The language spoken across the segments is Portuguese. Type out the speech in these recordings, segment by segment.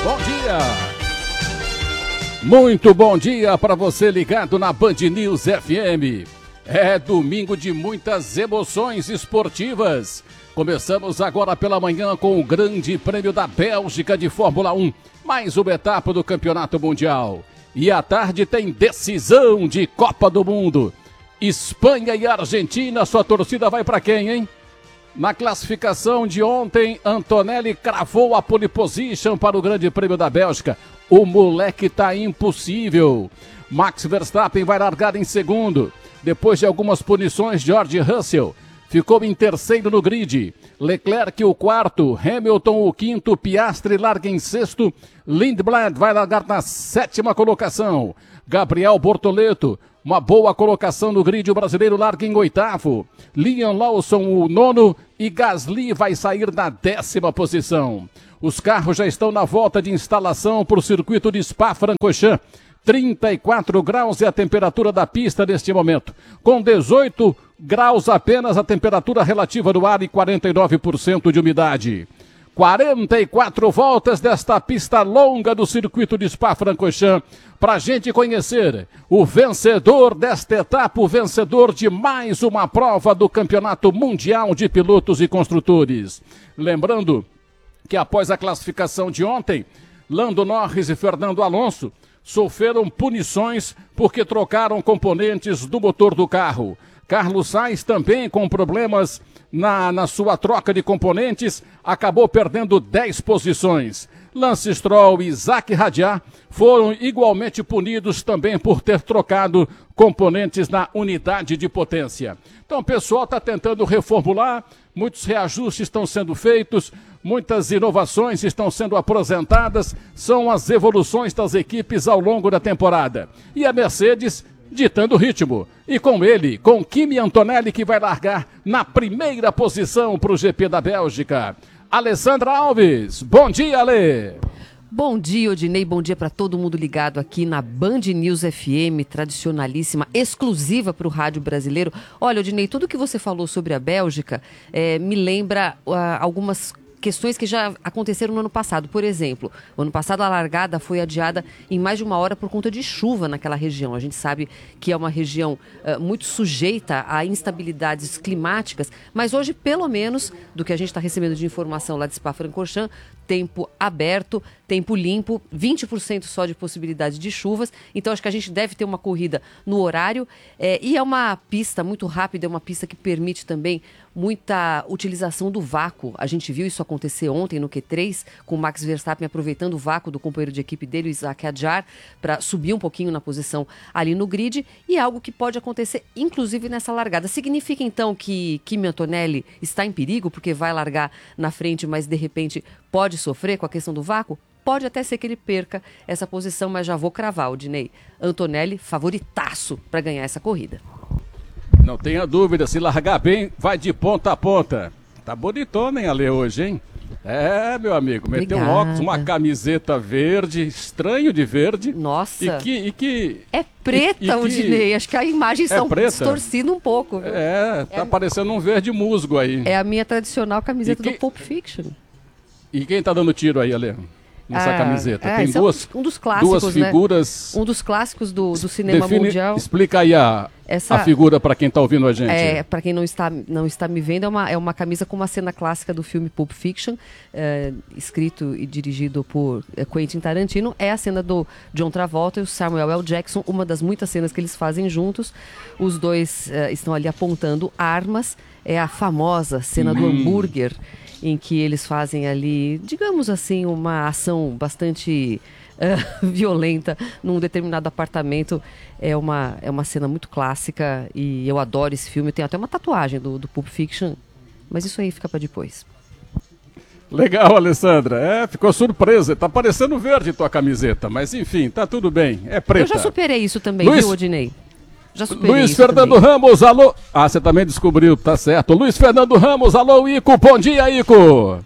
Bom dia! Muito bom dia para você ligado na Band News FM. É domingo de muitas emoções esportivas. Começamos agora pela manhã com o Grande Prêmio da Bélgica de Fórmula 1, mais uma etapa do Campeonato Mundial. E à tarde tem decisão de Copa do Mundo. Espanha e Argentina, sua torcida vai para quem, hein? Na classificação de ontem, Antonelli cravou a pole position para o Grande Prêmio da Bélgica. O moleque tá impossível. Max Verstappen vai largar em segundo. Depois de algumas punições, George Russell ficou em terceiro no grid. Leclerc o quarto, Hamilton o quinto, Piastri larga em sexto. Lindblad vai largar na sétima colocação. Gabriel Bortoleto, uma boa colocação no grid, o brasileiro larga em oitavo. Liam Lawson o nono e Gasly vai sair na 10ª posição. Os carros já estão na volta de instalação para o circuito de Spa-Francorchamps. 34 graus é a temperatura da pista neste momento. Com 18 graus apenas a temperatura relativa do ar e 49% de umidade. 44 voltas desta pista longa do circuito de Spa-Francorchamps para a gente conhecer o vencedor desta etapa, o vencedor de mais uma prova do Campeonato Mundial de Pilotos e Construtores. Lembrando que após a classificação de ontem, Lando Norris e Fernando Alonso sofreram punições porque trocaram componentes do motor do carro. Carlos Sainz também com problemas na sua troca de componentes, acabou perdendo 10 posições. Lance Stroll e Zac Hadjar foram igualmente punidos também por ter trocado componentes na unidade de potência. Então o pessoal está tentando reformular, muitos reajustes estão sendo feitos, muitas inovações estão sendo apresentadas, são as evoluções das equipes ao longo da temporada. E a Mercedes ditando o ritmo. E com ele, com Kimi Antonelli, que vai largar na primeira posição para o GP da Bélgica. Alessandra Alves, bom dia, Ale! Bom dia, Odinei, bom dia para todo mundo ligado aqui na Band News FM, tradicionalíssima, exclusiva para o rádio brasileiro. Olha, Odinei, tudo que você falou sobre a Bélgica me lembra algumas questões que já aconteceram no ano passado. Por exemplo, o ano passado a largada foi adiada em mais de uma hora por conta de chuva naquela região. A gente sabe que é uma região muito sujeita a instabilidades climáticas, mas hoje, pelo menos, do que a gente está recebendo de informação lá de Spa-Francorchamps, tempo aberto, tempo limpo, 20% só de possibilidade de chuvas. Então acho que a gente deve ter uma corrida no horário e é uma pista muito rápida, é uma pista que permite também muita utilização do vácuo. A gente viu isso acontecer ontem no Q3, com o Max Verstappen aproveitando o vácuo do companheiro de equipe dele, o Zac Hadjar, para subir um pouquinho na posição ali no grid, e é algo que pode acontecer inclusive nessa largada. Significa então que Kimi Antonelli está em perigo porque vai largar na frente, mas de repente pode sofrer com a questão do vácuo? Pode até ser que ele perca essa posição, mas já vou cravar, Odinei. Antonelli, favoritaço para ganhar essa corrida. Não tenha dúvida, se largar bem, vai de ponta a ponta. Tá bonitona, hein, Ale, hoje, hein? É, meu amigo, meteu um óculos, uma camiseta verde, estranho de verde. Nossa. E que é preta, Odinei. Acho que a imagem está distorcida um pouco. Viu? Tá parecendo um verde musgo aí. É a minha tradicional camiseta do Pulp Fiction. E quem tá dando tiro aí, Ale? Nessa camiseta. Tem um dos clássicos, duas figuras. Né? Um dos clássicos do cinema mundial. Explica aí a figura para quem está ouvindo a gente. Para quem não está me vendo, é uma camisa com uma cena clássica do filme Pulp Fiction, escrito e dirigido por Quentin Tarantino. É a cena do John Travolta e o Samuel L. Jackson, uma das muitas cenas que eles fazem juntos. Os dois estão ali apontando armas. É a famosa cena do hambúrguer, em que eles fazem ali, digamos assim, uma ação bastante violenta num determinado apartamento. É uma cena muito clássica e eu adoro esse filme. Tem até uma tatuagem do Pulp Fiction, mas isso aí fica para depois. Legal, Alessandra. Ficou surpresa. Tá parecendo verde tua camiseta, mas enfim, tá tudo bem. É preta. Eu já superei isso também, viu, Odinei? Luiz Fernando também. Ramos, alô. Você também descobriu, tá certo. Luiz Fernando Ramos, alô, Ico. Bom dia, Ico.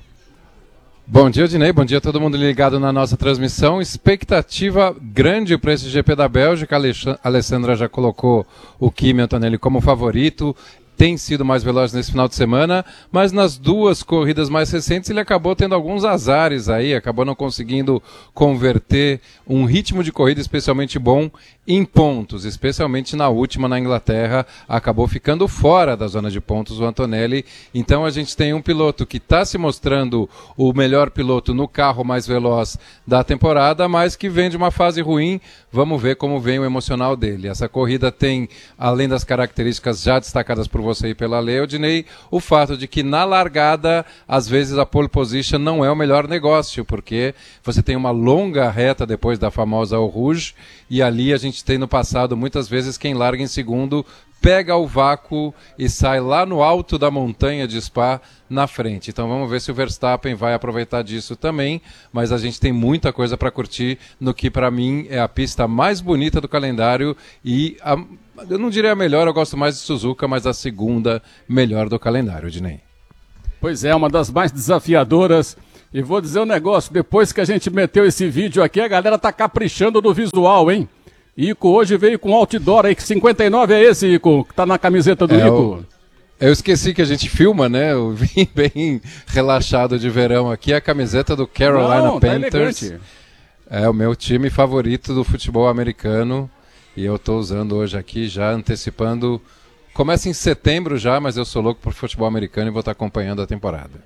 Bom dia, Odinei. Bom dia a todo mundo ligado na nossa transmissão. Expectativa grande para esse GP da Bélgica. A Alessandra já colocou o Kimi Antonelli como favorito. tem sido mais veloz nesse final de semana, mas nas 2 corridas mais recentes ele acabou tendo alguns azares aí, acabou não conseguindo converter um ritmo de corrida especialmente bom em pontos, especialmente na última na Inglaterra, acabou ficando fora da zona de pontos o Antonelli. Então a gente tem um piloto que está se mostrando o melhor piloto no carro mais veloz da temporada, mas que vem de uma fase ruim. Vamos ver como vem o emocional dele. Essa corrida tem, além das características já destacadas por você e pela Lei, Odinei, o fato de que na largada, às vezes a pole position não é o melhor negócio, porque você tem uma longa reta depois da famosa Eau Rouge, e ali a gente tem no passado muitas vezes quem larga em segundo pega o vácuo e sai lá no alto da montanha de Spa na frente. Então vamos ver se o Verstappen vai aproveitar disso também, mas a gente tem muita coisa para curtir no que para mim é a pista mais bonita do calendário e eu não diria a melhor, eu gosto mais de Suzuka, mas a segunda melhor do calendário, Dinei. Pois é, uma das mais desafiadoras. E vou dizer um negócio, depois que a gente meteu esse vídeo aqui, a galera tá caprichando no visual, hein? Ico hoje veio com outdoor aí, que 59 é esse, Ico, que tá na camiseta do Ico. Eu esqueci que a gente filma, né? Eu vim bem relaxado de verão aqui, a camiseta do Carolina Panthers. É o meu time favorito do futebol americano e eu tô usando hoje aqui, já antecipando. Começa em setembro já, mas eu sou louco por futebol americano e vou estar acompanhando a temporada.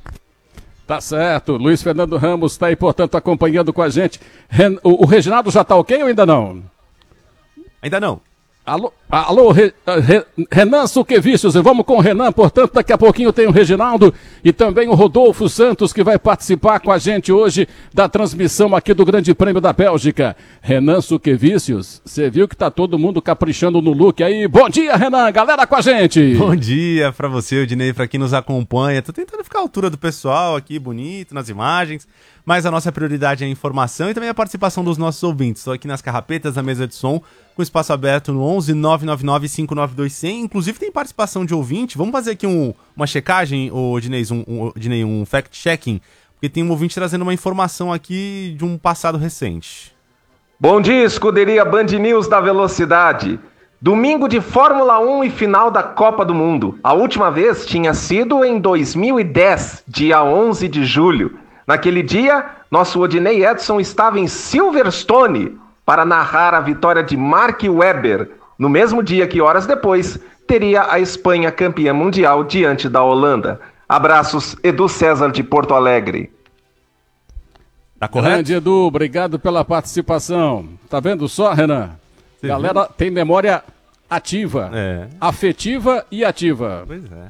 Tá certo, Luiz Fernando Ramos está aí, portanto, acompanhando com a gente. O Reginaldo já tá ok ou ainda não? Ainda não. Alô, Renan Suquevicius, vamos com o Renan, portanto, daqui a pouquinho tem o Reginaldo e também o Rodolfo Santos, que vai participar com a gente hoje da transmissão aqui do Grande Prêmio da Bélgica. Renan Suquevicius, você viu que tá todo mundo caprichando no look aí. Bom dia, Renan, galera com a gente. Bom dia pra você, Odinei, pra quem nos acompanha. Tô tentando ficar à altura do pessoal aqui, bonito, nas imagens, mas a nossa prioridade é a informação e também a participação dos nossos ouvintes. Estou aqui nas carrapetas da mesa de som, com espaço aberto no 11 999 592 100. Inclusive tem participação de ouvinte. Vamos fazer aqui uma checagem, Odinei, um fact-checking, porque tem um ouvinte trazendo uma informação aqui de um passado recente. Bom dia, escuderia Band News da Velocidade. Domingo de Fórmula 1 e final da Copa do Mundo. A última vez tinha sido em 2010, dia 11 de julho. Naquele dia, nosso Odinei Edson estava em Silverstone para narrar a vitória de Mark Webber, no mesmo dia que horas depois teria a Espanha campeã mundial diante da Holanda. Abraços, Edu César de Porto Alegre. Tá correto? Grande Edu, obrigado pela participação. Tá vendo só, Renan? Você galera viu? Tem memória ativa, afetiva e ativa. Pois é.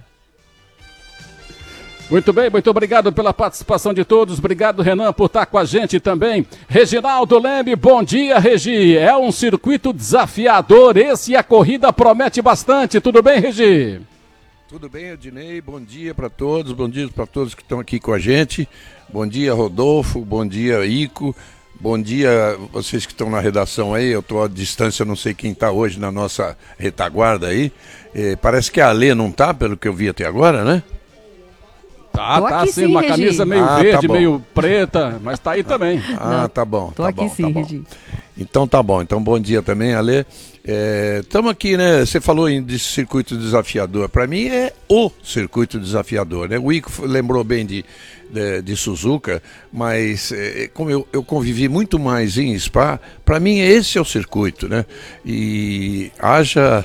Muito bem, muito obrigado pela participação de todos. Obrigado, Renan, por estar com a gente também. Reginaldo Lembe, bom dia, Regi. É um circuito desafiador esse e a corrida promete bastante. Tudo bem, Regi? Tudo bem, Ednei. Bom dia para todos. Bom dia para todos que estão aqui com a gente. Bom dia, Rodolfo. Bom dia, Ico. Bom dia, vocês que estão na redação aí. Eu estou à distância, não sei quem está hoje na nossa retaguarda aí. Parece que a Alê não está, pelo que eu vi até agora, né? Tá aqui sim, sim, uma Regi. camisa meio Tá verde, bom. meio preta, mas tá aí também. Não, Tá bom. Tô tá aqui bom, sim, tá bom. Regi. Então tá bom. Então bom dia também, Alê. Estamos aqui, né? Você falou de circuito desafiador. Para mim é o circuito desafiador, né? O Ico lembrou bem de Suzuka, mas como eu convivi muito mais em Spa, para mim esse é o circuito, né? E haja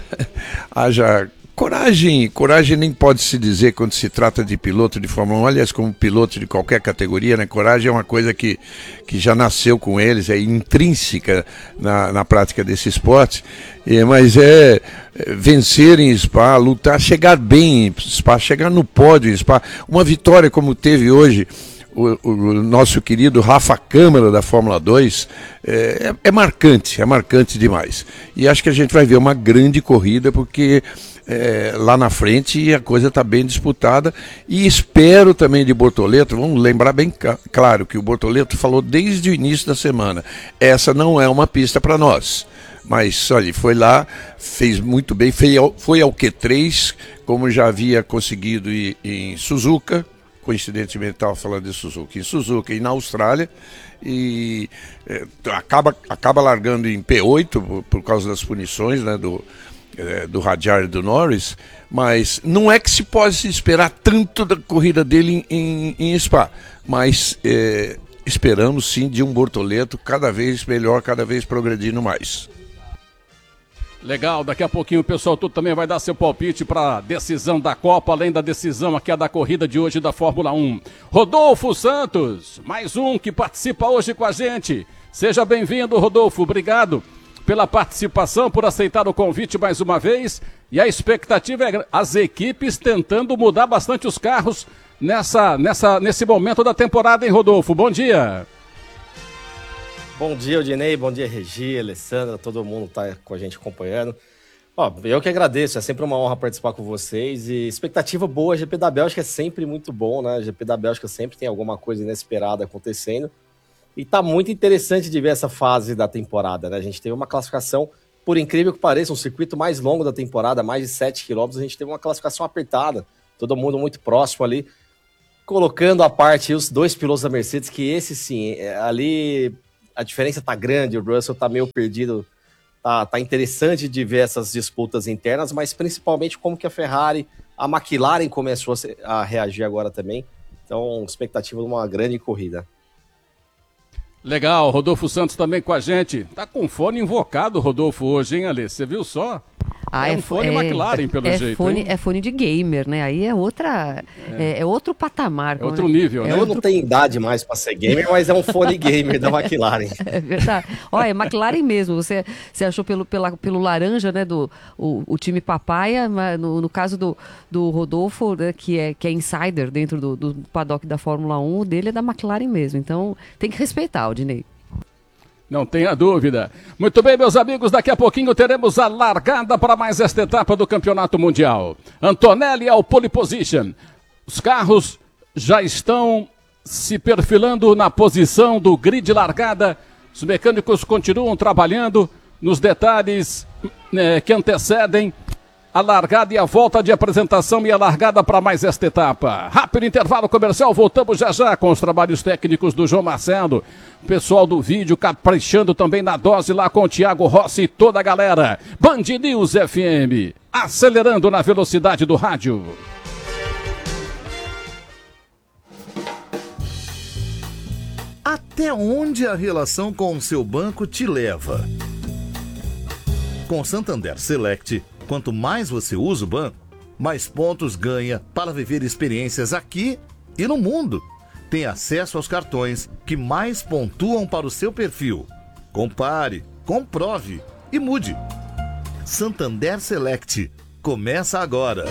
coragem nem pode se dizer quando se trata de piloto de Fórmula 1, aliás, como piloto de qualquer categoria, né? Coragem é uma coisa que já nasceu com eles, é intrínseca na prática desse esporte, mas vencer em Spa, lutar, chegar bem em Spa, chegar no pódio em Spa, uma vitória como teve hoje o nosso querido Rafa Câmara da Fórmula 2, é marcante demais. E acho que a gente vai ver uma grande corrida, porque lá na frente a coisa está bem disputada, e espero também de Bortoleto. Vamos lembrar bem claro que o Bortoleto falou desde o início da semana, essa não é uma pista para nós, mas olha, foi lá, fez muito bem, foi ao Q3, como já havia conseguido em Suzuka, coincidentemente estava falando de Suzuka, em Suzuka e na Austrália, e acaba largando em P8 por causa das punições, né, do Hadjar e do Norris, mas não é que se pode esperar tanto da corrida dele em Spa, mas esperamos sim de um Bortoleto cada vez melhor, cada vez progredindo mais. Legal, daqui a pouquinho o pessoal todo também vai dar seu palpite para a decisão da Copa, além da decisão aqui da corrida de hoje da Fórmula 1. Rodolfo Santos, mais um que participa hoje com a gente. Seja bem-vindo, Rodolfo, obrigado pela participação, por aceitar o convite mais uma vez. E a expectativa é as equipes tentando mudar bastante os carros nesse momento da temporada, hein, Rodolfo? Bom dia. Bom dia, Odinei, bom dia, Regi, Alessandra, todo mundo está com a gente acompanhando. Eu que agradeço, é sempre uma honra participar com vocês e expectativa boa, GP da Bélgica é sempre muito bom, né? GP da Bélgica sempre tem alguma coisa inesperada acontecendo e tá muito interessante de ver essa fase da temporada, né? A gente teve uma classificação, por incrível que pareça, um circuito mais longo da temporada, mais de 7 km, a gente teve uma classificação apertada, todo mundo muito próximo ali, colocando à parte os dois pilotos da Mercedes, que esse sim, ali a diferença tá grande, o Russell tá meio perdido, tá interessante de ver essas disputas internas, mas principalmente como que a Ferrari, a McLaren começou a reagir agora também, então expectativa de uma grande corrida. Legal, Rodolfo Santos também com a gente, tá com fone invocado, Rodolfo, hoje, hein, Ale? Você viu só? É um fone McLaren, pelo jeito. É fone de gamer, né? Aí é outra. É outro patamar. É outro nível, né? Eu não tenho idade mais para ser gamer, mas é um fone gamer da McLaren. É verdade. Olha, é McLaren mesmo. Você achou pelo laranja, né? O time papaya, mas no caso do Rodolfo, né, que é insider dentro do paddock da Fórmula 1, o dele é da McLaren mesmo. Então tem que respeitar, Odinei. Não tenha dúvida. Muito bem, meus amigos, daqui a pouquinho teremos a largada para mais esta etapa do Campeonato Mundial. Antonelli ao pole position. Os carros já estão se perfilando na posição do grid largada. Os mecânicos continuam trabalhando nos detalhes que antecedem a largada e a volta de apresentação e a largada para mais esta etapa. Rápido intervalo comercial, voltamos já com os trabalhos técnicos do João Marcelo. O pessoal do vídeo caprichando também na dose lá com o Thiago Rossi e toda a galera. Band News FM, acelerando na velocidade do rádio. Até onde a relação com o seu banco te leva? Com Santander Select, quanto mais você usa o banco, mais pontos ganha para viver experiências aqui e no mundo. Tem acesso aos cartões que mais pontuam para o seu perfil. Compare, comprove e mude. Santander Select. Começa agora.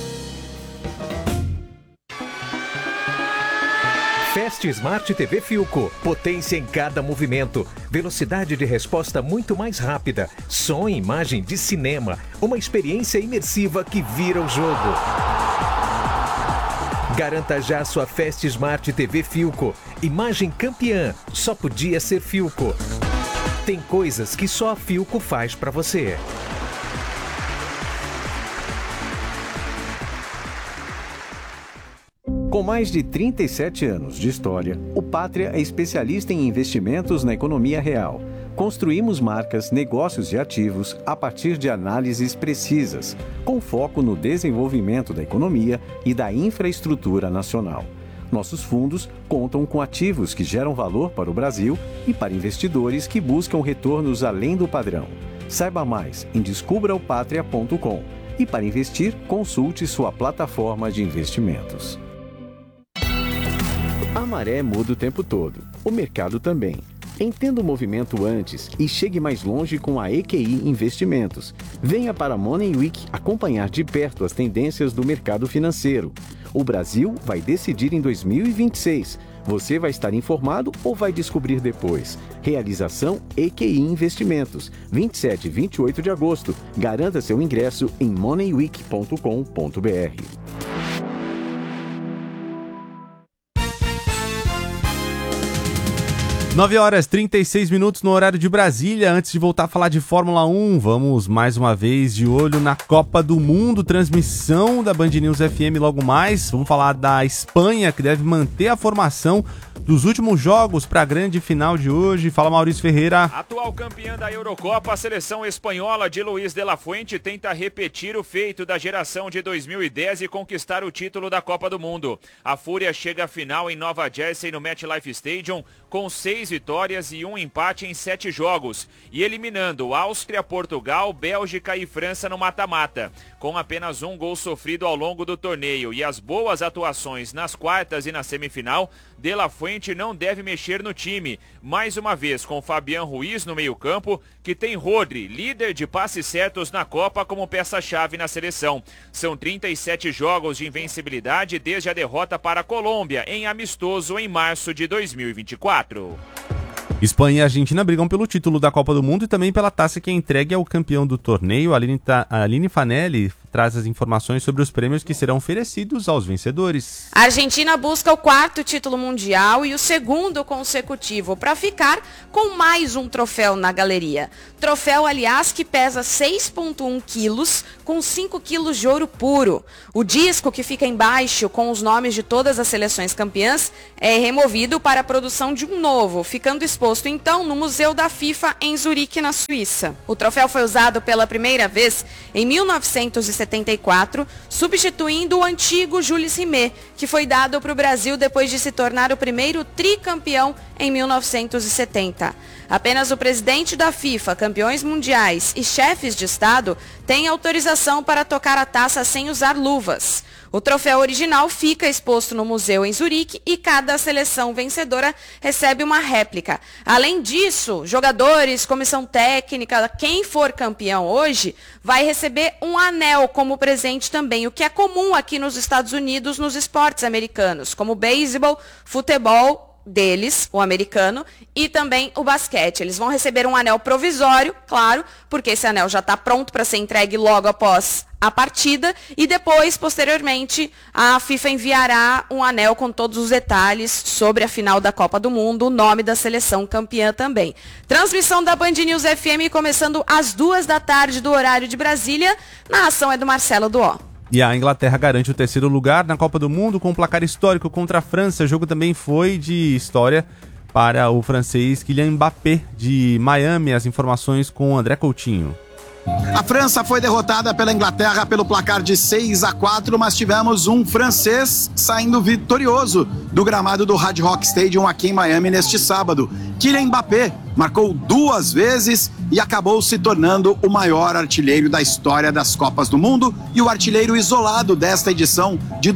Fast Smart TV Philco. Potência em cada movimento. Velocidade de resposta muito mais rápida. Som e imagem de cinema. Uma experiência imersiva que vira o jogo. Garanta já sua Fast Smart TV Philco. Imagem campeã. Só podia ser Philco. Tem coisas que só a Philco faz para você. Com mais de 37 anos de história, o Pátria é especialista em investimentos na economia real. Construímos marcas, negócios e ativos a partir de análises precisas, com foco no desenvolvimento da economia e da infraestrutura nacional. Nossos fundos contam com ativos que geram valor para o Brasil e para investidores que buscam retornos além do padrão. Saiba mais em descubraopatria.com e para investir, consulte sua plataforma de investimentos. A maré muda o tempo todo, o mercado também. Entenda o movimento antes e chegue mais longe com a EQI Investimentos. Venha para a Money Week acompanhar de perto as tendências do mercado financeiro. O Brasil vai decidir em 2026. Você vai estar informado ou vai descobrir depois? Realização EQI Investimentos, 27 e 28 de agosto. Garanta seu ingresso em moneyweek.com.br. 9h36 no horário de Brasília. Antes de voltar a falar de Fórmula 1, vamos mais uma vez de olho na Copa do Mundo, transmissão da Band News FM logo mais. Vamos falar da Espanha, que deve manter a formação dos últimos jogos para a grande final de hoje. Fala, Maurício Ferreira. Atual campeã da Eurocopa, a seleção espanhola de Luis de la Fuente tenta repetir o feito da geração de 2010 e conquistar o título da Copa do Mundo. A Fúria chega à final em Nova Jersey no MetLife Stadium com 6 vitórias e 1 empate em 7 jogos e eliminando Áustria, Portugal, Bélgica e França no mata-mata. Com apenas 1 gol sofrido ao longo do torneio e as boas atuações nas quartas e na semifinal, De La Fuente não deve mexer no time. Mais uma vez com Fabián Ruiz no meio-campo, que tem Rodri, líder de passes certos na Copa, como peça-chave na seleção. São 37 jogos de invencibilidade desde a derrota para a Colômbia, em amistoso em março de 2024. Espanha e Argentina brigam pelo título da Copa do Mundo e também pela taça que é entregue ao campeão do torneio. A Aline Fanelli traz as informações sobre os prêmios que serão oferecidos aos vencedores. A Argentina busca o 4º título mundial e o 2º consecutivo para ficar com mais um troféu na galeria. Troféu, aliás, que pesa 6,1 quilos com 5 quilos de ouro puro. O disco que fica embaixo com os nomes de todas as seleções campeãs é removido para a produção de um novo, ficando exposto então no Museu da FIFA em Zurique, na Suíça. O troféu foi usado pela primeira vez em 1974, substituindo o antigo Jules Rimet, que foi dado para o Brasil depois de se tornar o primeiro tricampeão em 1970. Apenas o presidente da FIFA, campeões mundiais e chefes de Estado têm autorização para tocar a taça sem usar luvas. O troféu original fica exposto no museu em Zurique e cada seleção vencedora recebe uma réplica. Além disso, jogadores, comissão técnica, quem for campeão hoje, vai receber um anel como presente também, o que é comum aqui nos Estados Unidos nos esportes americanos, como beisebol, futebol, deles, o americano, e também o basquete. Eles vão receber um anel provisório, claro, porque esse anel já está pronto para ser entregue logo após a partida, e depois, posteriormente, a FIFA enviará um anel com todos os detalhes sobre a final da Copa do Mundo, o nome da seleção campeã também. Transmissão da Band News FM começando às 14h do horário de Brasília. Narração é do Marcelo Duó. E a Inglaterra garante o 3º lugar na Copa do Mundo com um placar histórico contra a França. O jogo também foi de história para o francês Kylian Mbappé, de Miami. As informações com André Coutinho. A França foi derrotada pela Inglaterra pelo placar de 6-4, mas tivemos um francês saindo vitorioso do gramado do Hard Rock Stadium aqui em Miami neste sábado. Kylian Mbappé marcou 2 vezes e acabou se tornando o maior artilheiro da história das Copas do Mundo e o artilheiro isolado desta edição de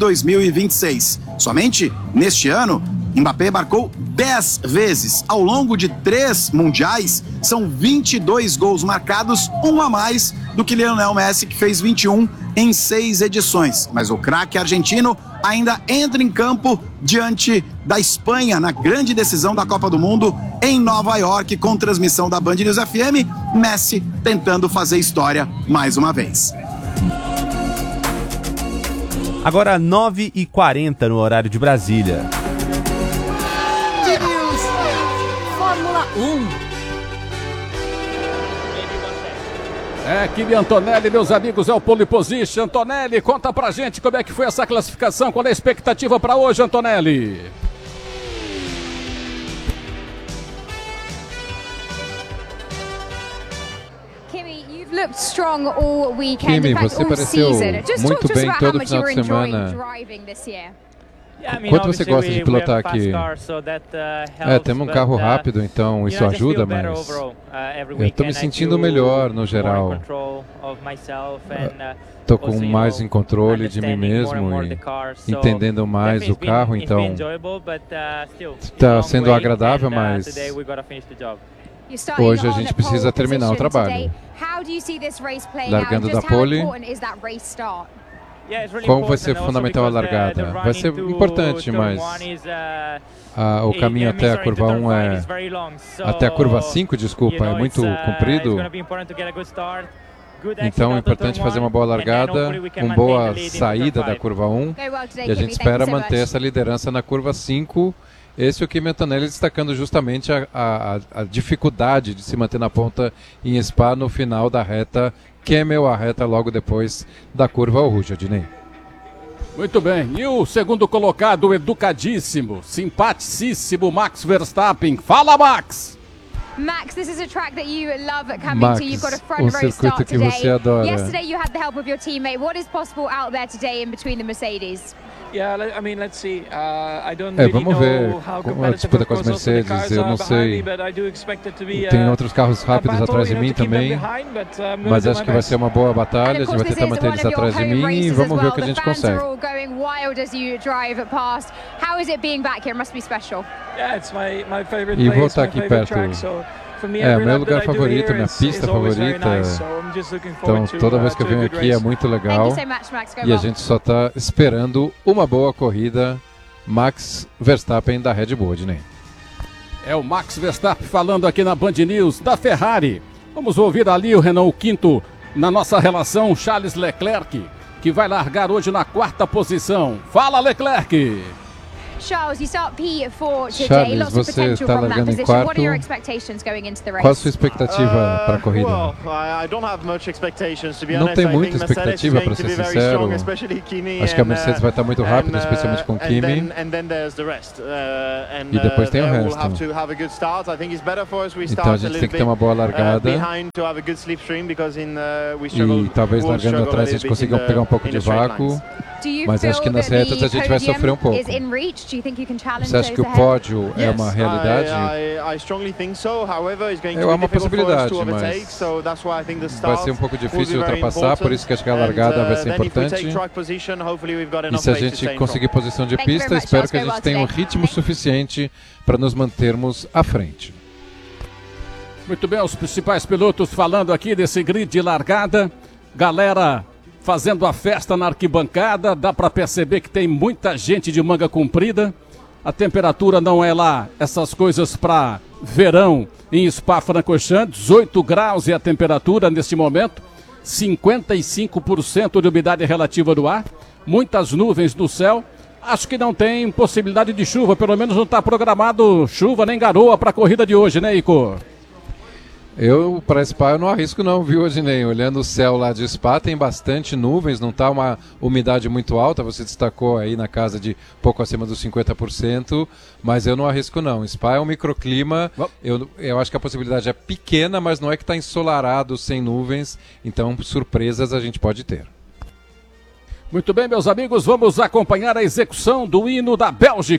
2026. Somente neste ano, Mbappé marcou 10 vezes. Ao longo de 3 mundiais, são 22 gols marcados, um a mais do que Lionel Messi, que fez 21 em 6 edições. Mas o craque argentino ainda entra em campo diante da Espanha na grande decisão da Copa do Mundo em Nova York, com transmissão da Band News FM. Messi tentando fazer história mais uma vez. Agora 9h40 no horário de Brasília. Fórmula 1. Kylian Antonelli, meus amigos, é o Pole Position. Antonelli, conta pra gente como é que foi essa classificação, qual é a expectativa pra hoje, Antonelli? Kimi, você pareceu muito bem todo final de semana. Quanto você gosta de pilotar aqui? Temos um carro rápido, então isso ajuda, mas eu estou me sentindo melhor no geral. Estou com mais em controle de mim mesmo e entendendo mais o carro, então está sendo agradável, mas hoje a gente precisa terminar o trabalho. Largando da pole. Como vai ser fundamental a largada? Vai ser importante, mas o caminho até a curva 1 até a curva 5, desculpa, é muito comprido. Então é importante fazer uma boa largada, uma boa saída da curva 1 e a gente espera manter essa liderança na curva 5. Esse é o Kylian Antonelli destacando justamente a dificuldade de se manter na ponta em Spa no final da reta Kemmel, a reta logo depois da curva Rouge, Adnei. Muito bem. E o segundo colocado, o educadíssimo, simpaticíssimo Max Verstappen. Fala, Max! Max, this is a track that you love coming to. You've got a front row circuito start que você today. adora. Yesterday you had the help of your teammate. What is possible out there today in between the Mercedes? Yeah, I mean, let's see. I don't really vamos ver know how como a competitive, disputa com as of course, also the Mercedes, cars eu are não behind me, sei. but I do expect it to be Tem outros carros rápidos battle, atrás de you know, mim to keep them também, behind, but, I'm gonna mas do acho my que vai best. ser uma boa batalha, a gente vai tentar manter eles atrás de mim e vamos ver o que a gente consegue. Going wild as you drive past. How is it being back here? It must be special. Yeah, it's my favorite E place, voltar my aqui favorite perto. track, so for me, É, every meu lap lugar that I do favorito, here minha is pista always very favorita. nice, so I'm just looking Então, forward toda vez que eu to a venho good aqui é race. muito legal. Thank you so much, Max. Go E a well. gente só está esperando uma boa corrida. Max Verstappen da Red Bull, Odinei. É o Max Verstappen falando aqui na Band News da Ferrari. Vamos ouvir ali o Renault quinto na nossa relação, Charles Leclerc, que vai largar hoje na 4ª posição. Fala, Leclerc! Charles, you start P4 today. Charles, Lots of você potential está from that largando em position. What are your quarto. expectations going into the race? Qual a sua expectativa para a corrida? Well, I don't have much expectations, to be Não honest. tem I muita think Mercedes is expectativa, going para to ser be very sincero. strong, especially Kimi, Acho que a Mercedes vai estar muito rápida, especialmente com Kimi. and then there's the rest. E depois tem o we'll resto. have to have a good start. I think it's better for us we Então start a gente little tem que ter uma bit, boa largada. behind to have a good slipstream, because we struggle, E talvez we'll largando struggle atrás a a gente little consiga bit pegar um pouco in de the straight vácuo. lines. Mas acho que nas retas a gente vai sofrer um pouco. Você acha que o pódio é uma realidade? I strongly think so. However, it's going É to uma be difficult for us possibilidade, to overtake, mas so that's why I think the vai start ser um pouco will be difícil very ultrapassar, por isso que acho que a largada vai ser then if we importante. take track position, hopefully we've got E enough se a pace to gente stay in conseguir front. posição de pista, espero que a gente tenha um ritmo suficiente para nos mantermos à frente. Muito bem, os principais pilotos falando aqui desse grid de largada. Galera fazendo a festa na arquibancada. Dá para perceber que tem muita gente de manga comprida. A temperatura não é lá essas coisas para verão em Spa-Francorchamps. 18 graus é a temperatura neste momento. 55% de umidade relativa do ar. Muitas nuvens no céu. Acho que não tem possibilidade de chuva. Pelo menos não está programado chuva nem garoa para a corrida de hoje, né, Ico? Eu, para Spa, eu não arrisco não, viu, Odinei? Olhando o céu lá de Spa, tem bastante nuvens, não está uma umidade muito alta, você destacou aí na casa de pouco acima dos 50%, mas eu não arrisco não. Spa é um microclima, eu acho que a possibilidade é pequena, mas não é que está ensolarado, sem nuvens, então surpresas a gente pode ter. Muito bem, meus amigos, vamos acompanhar a execução do hino da Bélgica.